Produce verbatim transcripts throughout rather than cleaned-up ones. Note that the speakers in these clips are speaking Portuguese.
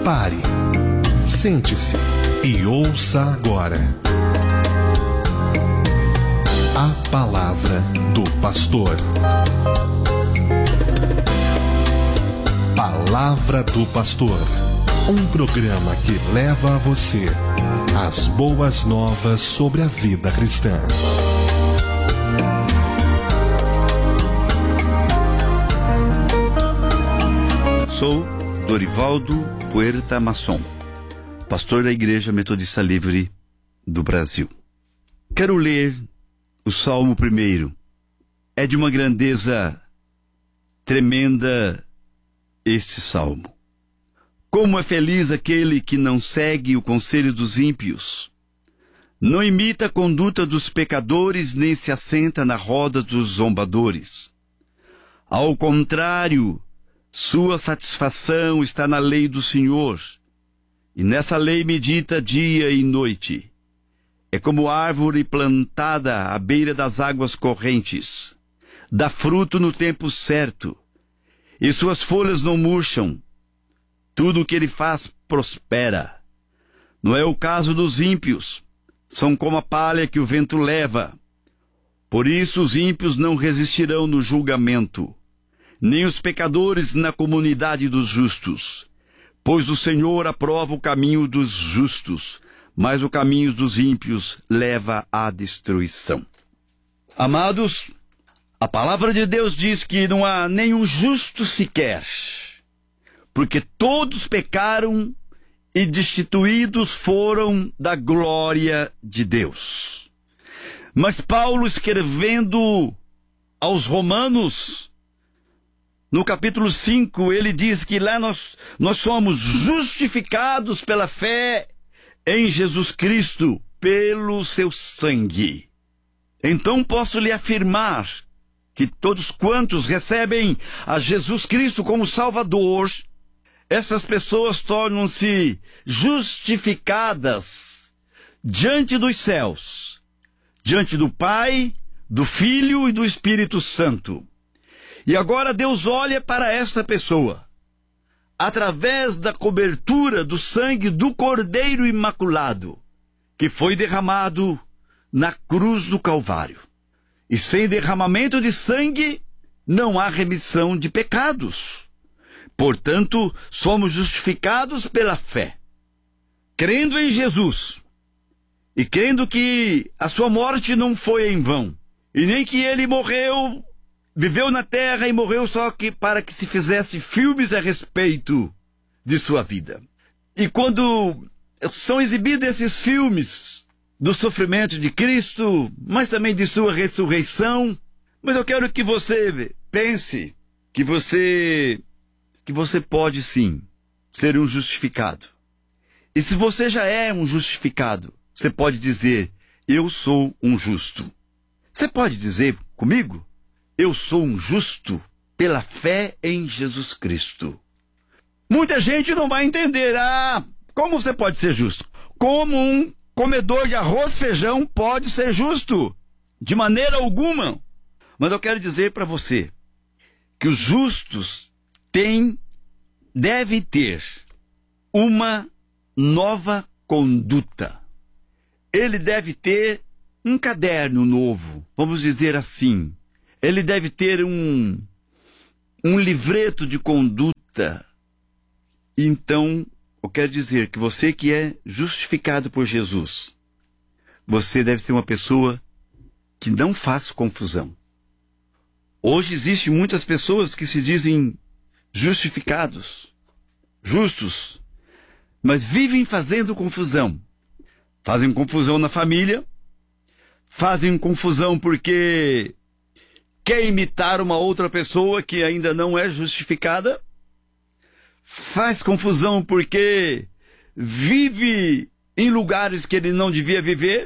Pare, sente-se e ouça agora a palavra do pastor. Palavra do Pastor, um programa que leva a você as boas novas sobre a vida cristã. Sou Dorivaldo Puerta Masson, pastor da Igreja Metodista Livre do Brasil. Quero ler o Salmo primeiro. É de uma grandeza tremenda este salmo. Como é feliz aquele que não segue o conselho dos ímpios, não imita a conduta dos pecadores, nem se assenta na roda dos zombadores. Ao contrário, sua satisfação está na lei do Senhor, e nessa lei medita dia e noite. É como árvore plantada à beira das águas correntes, dá fruto no tempo certo, e suas folhas não murcham. Tudo o que ele faz prospera. Não é o caso dos ímpios. São como a palha que o vento leva. Por isso os ímpios não resistirão no julgamento, nem os pecadores na comunidade dos justos. Pois o Senhor aprova o caminho dos justos, mas o caminho dos ímpios leva à destruição. Amados, a palavra de Deus diz que não há nenhum justo sequer, porque todos pecaram e destituídos foram da glória de Deus. Mas Paulo, escrevendo aos Romanos, no capítulo cinco, ele diz que lá nós, nós somos justificados pela fé em Jesus Cristo, pelo seu sangue. Então posso lhe afirmar que todos quantos recebem a Jesus Cristo como Salvador, essas pessoas tornam-se justificadas diante dos céus, diante do Pai, do Filho e do Espírito Santo. E agora Deus olha para esta pessoa, através da cobertura do sangue do Cordeiro Imaculado, que foi derramado na cruz do Calvário. E sem derramamento de sangue, não há remissão de pecados. Portanto, somos justificados pela fé, crendo em Jesus, e crendo que a sua morte não foi em vão, e nem que ele morreu, viveu na terra e morreu só que para que se fizesse filmes a respeito de sua vida. E quando são exibidos esses filmes do sofrimento de Cristo, mas também de sua ressurreição, mas eu quero que você pense que você, que você pode sim ser um justificado. E se você já é um justificado, você pode dizer, eu sou um justo. Você pode dizer comigo, eu sou um justo pela fé em Jesus Cristo. Muita gente não vai entender, ah, como você pode ser justo? Como um comedor de arroz e feijão pode ser justo? De maneira alguma. Mas eu quero dizer para você que os justos têm, devem ter uma nova conduta. Ele deve ter um caderno novo, vamos dizer assim. Ele deve ter um, um livreto de conduta. Então, eu quero dizer que você que é justificado por Jesus, você deve ser uma pessoa que não faz confusão. Hoje existem muitas pessoas que se dizem justificados, justos, mas vivem fazendo confusão. Fazem confusão na família, fazem confusão porque quer imitar uma outra pessoa que ainda não é justificada, faz confusão porque vive em lugares que ele não devia viver,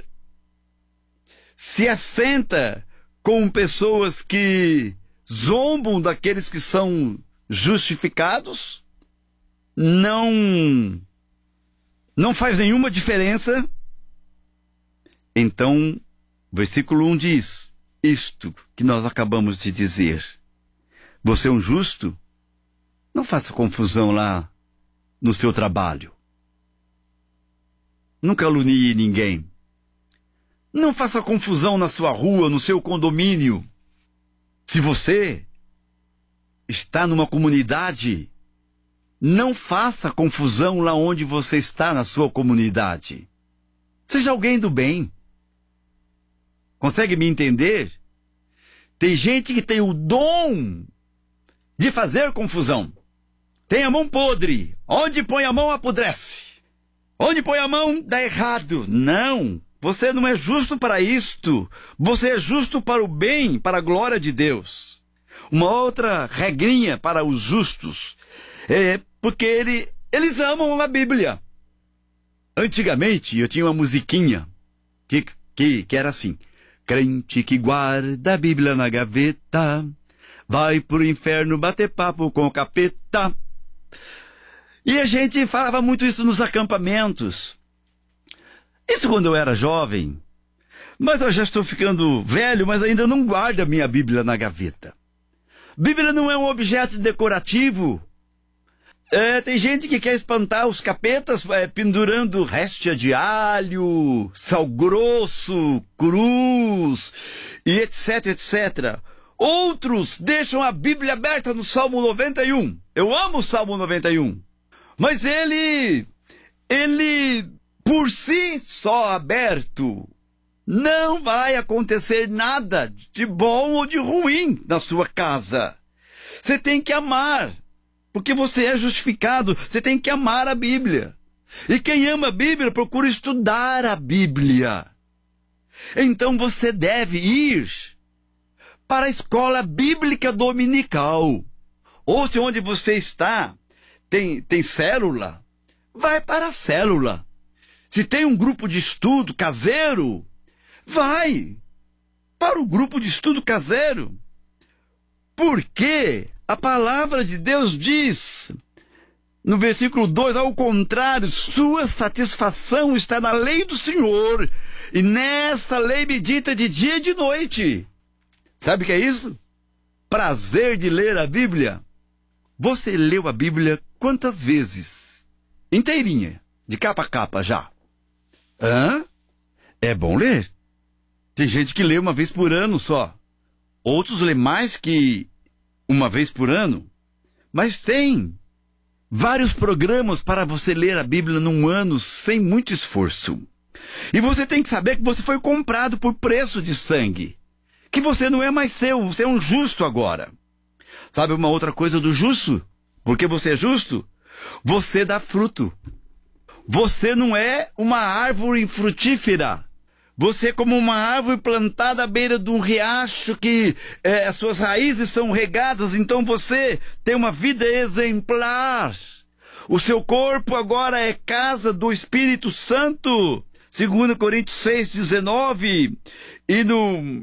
se assenta com pessoas que zombam daqueles que são justificados, não, não faz nenhuma diferença. Então, versículo um diz, isto que nós acabamos de dizer. Você é um justo? Não faça confusão lá no seu trabalho. Não calunie ninguém. Não faça confusão na sua rua, no seu condomínio. Se você está numa comunidade, não faça confusão lá onde você está na sua comunidade. Seja alguém do bem. Consegue me entender? Tem gente que tem o dom de fazer confusão. Tem a mão podre. Onde põe a mão, apodrece. Onde põe a mão, dá errado. Não, você não é justo para isto. Você é justo para o bem, para a glória de Deus. Uma outra regrinha para os justos é porque ele, eles amam a Bíblia. Antigamente, eu tinha uma musiquinha que, que, que era assim: crente que guarda a Bíblia na gaveta vai pro inferno bater papo com o capeta. E a gente falava muito isso nos acampamentos. Isso quando eu era jovem. Mas eu já estou ficando velho, mas ainda não guardo a minha Bíblia na gaveta. Bíblia não é um objeto decorativo. É, tem gente que quer espantar os capetas é, pendurando réstia de alho, sal grosso, cruz, e etc, etcétera. Outros deixam a Bíblia aberta no Salmo noventa e um. Eu amo o Salmo noventa e um. Mas ele, ele, por si só aberto, não vai acontecer nada de bom ou de ruim na sua casa. Você tem que amar, porque você é justificado. Você tem que amar a Bíblia. E quem ama a Bíblia procura estudar a Bíblia. Então você deve ir para a escola bíblica dominical. Ou se onde você está tem, tem célula, vai para a célula. Se tem um grupo de estudo caseiro, vai para o grupo de estudo caseiro. Porque a palavra de Deus diz, no versículo dois, ao contrário, sua satisfação está na lei do Senhor, e nesta lei medita de dia e de noite. Sabe o que é isso? Prazer de ler a Bíblia. Você leu a Bíblia quantas vezes? Inteirinha, de capa a capa já. Hã? É bom ler. Tem gente que lê uma vez por ano só. Outros lê mais que uma vez por ano. Mas tem vários programas para você ler a Bíblia num ano sem muito esforço. E você tem que saber que você foi comprado por preço de sangue. Que você não é mais seu, você é um justo agora. Sabe uma outra coisa do justo? Porque você é justo? Você dá fruto. Você não é uma árvore frutífera. Você é como uma árvore plantada à beira de um riacho que é, as suas raízes são regadas, então você tem uma vida exemplar. O seu corpo agora é casa do Espírito Santo. Segundo Coríntios seis, dezenove. E no...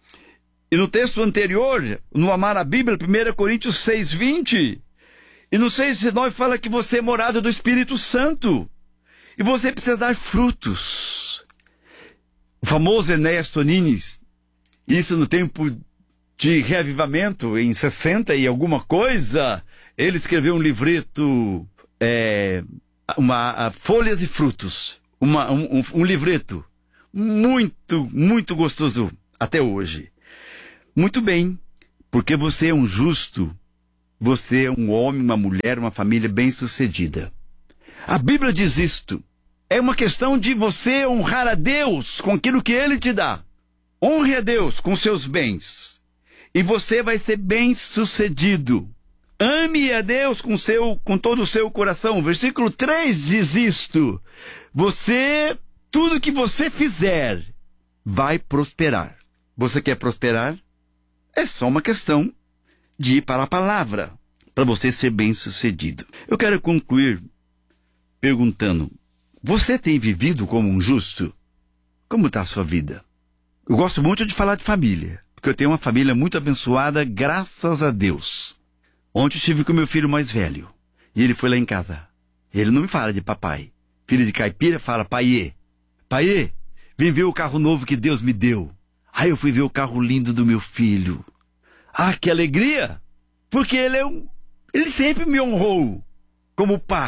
E no texto anterior, no amar a Bíblia, primeiro Coríntios seis, vinte, e no seis, dezenove fala que você é morada do Espírito Santo. E você precisa dar frutos. O famoso Enéas Tonines, isso no tempo de reavivamento, em sessenta e alguma coisa, ele escreveu um livreto, é, uma, a, Folhas e Frutos, uma, um, um, um livreto muito, muito gostoso até hoje. Muito bem, porque você é um justo, você é um homem, uma mulher, uma família bem-sucedida. A Bíblia diz isto. É uma questão de você honrar a Deus com aquilo que Ele te dá. Honre a Deus com seus bens. E você vai ser bem-sucedido. Ame a Deus com, seu, com todo o seu coração. O versículo três diz isto. Você, tudo que você fizer, vai prosperar. Você quer prosperar? É só uma questão de ir para a palavra, para você ser bem-sucedido. Eu quero concluir perguntando, você tem vivido como um justo? Como está a sua vida? Eu gosto muito de falar de família, porque eu tenho uma família muito abençoada, graças a Deus. Ontem eu estive com meu filho mais velho, e ele foi lá em casa. Ele não me fala de papai. Filho de caipira fala, paiê. Paiê, vem ver o carro novo que Deus me deu. Aí eu fui ver o carro lindo do meu filho. Ah, que alegria! Porque ele é um... ele sempre me honrou como pai.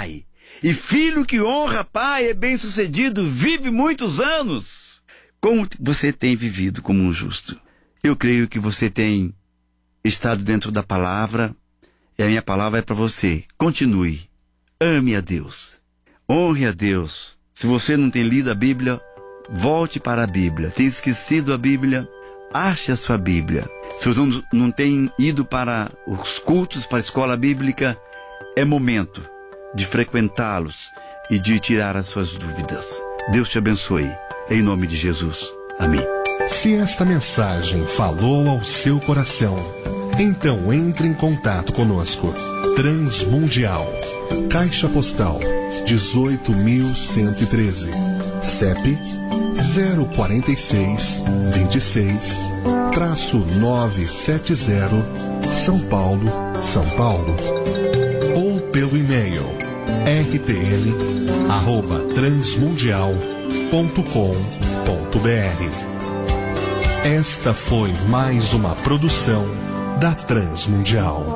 E filho que honra pai é bem-sucedido, vive muitos anos. Como você tem vivido como um justo? Eu creio que você tem estado dentro da palavra, e a minha palavra é para você. Continue. Ame a Deus. Honre a Deus. Se você não tem lido a Bíblia, volte para a Bíblia. Tem esquecido a Bíblia? Ache a sua Bíblia. Se você não, não tem ido para os cultos, para a escola bíblica, é momento de frequentá-los e de tirar as suas dúvidas. Deus te abençoe. Em nome de Jesus. Amém. Se esta mensagem falou ao seu coração, então entre em contato conosco. Transmundial. Caixa Postal dezoito mil cento e treze. C E P zero quatro seis, dois seis, novecentos e setenta, São Paulo, São Paulo. Ou pelo e-mail r t l arroba transmundial ponto com ponto b r. Esta foi mais uma produção da Transmundial.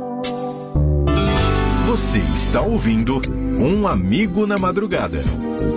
Você está ouvindo Um Amigo na Madrugada.